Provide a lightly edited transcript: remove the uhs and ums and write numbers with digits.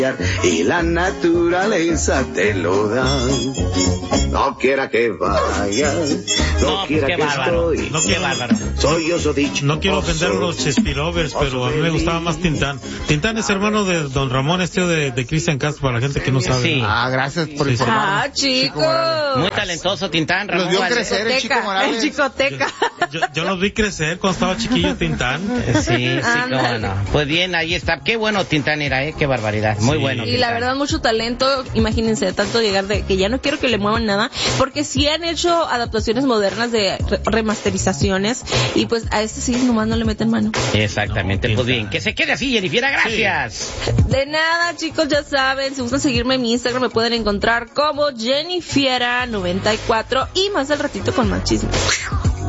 y la naturaleza te lo da. No quiera que vaya, no quiera qué que bárbaro. estoy. Qué bárbaro. Soy yo dicho. No quiero ofender a los Chespirovers, pero a mí me gustaba más Tintán. Tintán es hermano de Don Ramón, de Cristian Castro, para la gente que no sabe. Sí. Gracias por informarme. Chico. Muy talentoso Tintán, Ramón. Los vio Valdés. crecer el Chico Morales. El Chicoteca. Yo los vi crecer cuando estaba chiquillo Tintán. Sí, cómo no. Pues bien, ahí está. Qué bueno Tintán era, qué barbaridad. Muy bueno. Y la verdad, mucho talento. Imagínense, de tanto llegar de que ya no quiero que le muevan nada, porque sí han hecho adaptaciones modernas de remasterizaciones, y pues a este sí nomás no le meten mano. Exactamente, pues bien. Que se quede así, Jennifer, gracias. Sí. De nada, chicos, ya saben, si gustan seguirme en mi Instagram, me pueden encontrar como Jennifiera94, y más al ratito con más chismes.